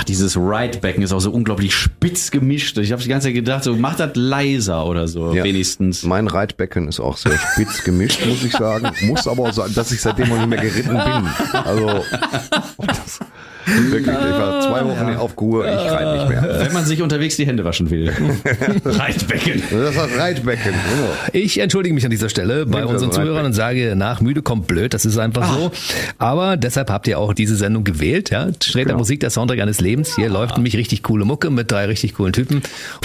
dieses Ride-Becken ist auch so unglaublich spitz gemischt. Ich habe die ganze Zeit gedacht, so mach das leiser oder so, wenigstens. Mein Reitbecken ist auch sehr spitz gemischt, muss ich sagen. Muss aber auch sagen, dass ich seitdem noch nicht mehr geritten bin. Also, wirklich, ich war 2 Wochen auf Kur, ich reite nicht mehr. Wenn man sich unterwegs die Hände waschen will. Reitbecken. Das ist das Reitbecken, genau. Ich entschuldige mich an dieser Stelle bei unseren Zuhörern und sage, nach müde kommt blöd, das ist einfach so. Aber deshalb habt ihr auch diese Sendung gewählt, ja. Sträter Musik, der Soundtrack eines Lebens. Hier läuft nämlich richtig coole Mucke mit 3 richtig coolen Typen.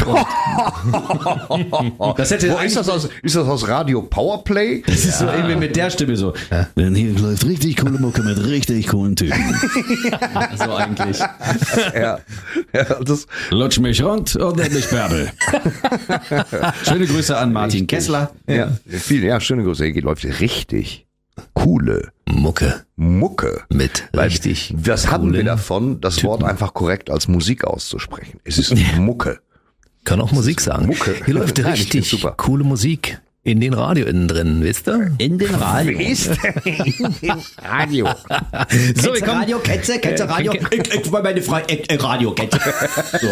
Das hätte Ist das aus Radio Powerplay? Das ist so irgendwie mit der Stimme so. Ja. Denn hier läuft richtig coole Mucke mit richtig coolen Typen. So eigentlich. Ja, das Lutsch mich rund und nenn mich Bärbel. Schöne Grüße an Martin Kessler. Ja, schöne Grüße. Hier läuft richtig coole Mucke. Mit richtig. Was haben wir davon, das Wort einfach korrekt als Musik auszusprechen? Es ist Mucke. Kann auch Musik sagen. Mucke. Hier läuft Nein, richtig super. coole Musik. In den Radio innen drin, wisst ihr? In den Radio. Radio. So, wir kommen. Radio, Ketze, Radio. Ich war meine Radio, Ketze. So.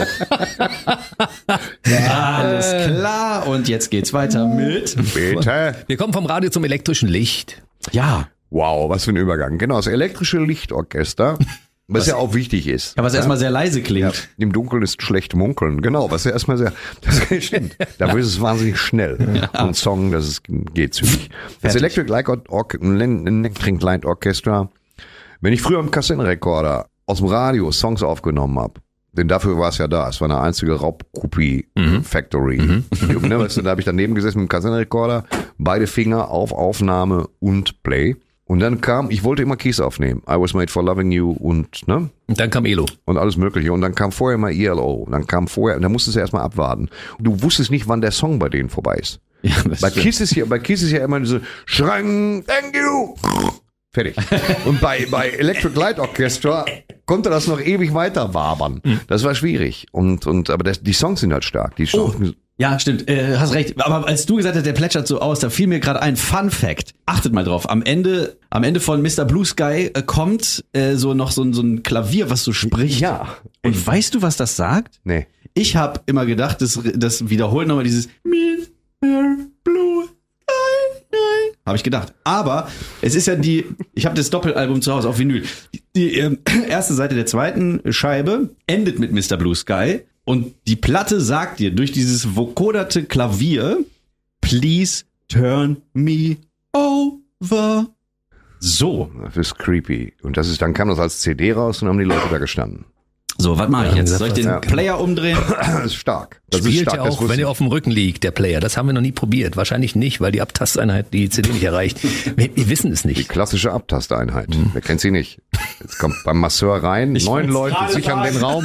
Alles klar. Und jetzt geht's weiter mit. Bitte. Wir kommen vom Radio zum elektrischen Licht. Ja. Wow, was für ein Übergang. Genau, das elektrische Lichtorchester. Was ja auch wichtig ist. Ja, was erstmal sehr leise klingt. Im Dunkeln ist schlecht munkeln. Genau, was ja erstmal sehr, das stimmt. Dafür ist es wahnsinnig schnell. Ein Song, geht zügig. Das Electric Light Orchestra, wenn ich früher am Kassettenrekorder aus dem Radio Songs aufgenommen habe, denn dafür war es ja da. Es war eine einzige Raubkopie-Factory. Ne, weißt du, da habe ich daneben gesessen mit dem Kassettenrekorder, beide Finger auf Aufnahme und Play. Und dann ich wollte immer Keys aufnehmen. I Was Made for Loving You und, ne? Und dann kam Elo. Und alles Mögliche. Und dann kam vorher mal ELO. Dann musstest du erstmal abwarten. Du wusstest nicht, wann der Song bei denen vorbei ist. Ja, bei Kiss ist ja immer diese Schrang, thank you. Fertig. Und bei Electric Light Orchestra konnte das noch ewig weiter wabern. Das war schwierig. Aber die Songs sind halt stark. Ja, stimmt, hast recht. Aber als du gesagt hast, der plätschert so aus, da fiel mir gerade ein Fun Fact. Achtet mal drauf. Am Ende von Mr. Blue Sky kommt so noch so ein Klavier, was so spricht. Ja. Und weißt du, was das sagt? Nee. Ich habe immer gedacht, das wiederholt nochmal dieses Mr. Blue Sky. Habe ich gedacht. Aber es ist ja ich habe das Doppelalbum zu Hause auf Vinyl. Die erste Seite der zweiten Scheibe endet mit Mr. Blue Sky. Und die Platte sagt dir durch dieses vokoderte Klavier, please turn me over. So. Das ist creepy. Und dann kam das als CD raus und haben die Leute da gestanden. So, was mache ich jetzt? Soll ich den Player umdrehen? Das ist stark. Das Spielt ist stark. ja auch, wenn ihr auf dem Rücken liegt, der Player. Das haben wir noch nie probiert. Wahrscheinlich nicht, weil die Abtasteinheit die CD nicht erreicht. Wir wissen es Die nicht. klassische Abtasteinheit. Wer kennt sie nicht? Jetzt kommt beim Masseur rein, 9 Leute sichern den Raum.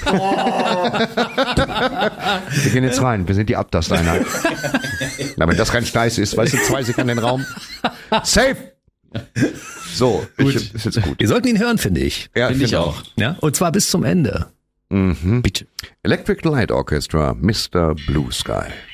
Wir gehen jetzt rein, wir sind die Abtasteinheit. Na, wenn das kein Steiß ist, weißt du, 2 sichern den Raum. Safe! So, ist jetzt gut. Wir sollten ihn hören, finde ich. Ja, Finde ich auch. Ja? Und zwar bis zum Ende. Mhm. Bitte. Electric Light Orchestra, Mr. Blue Sky.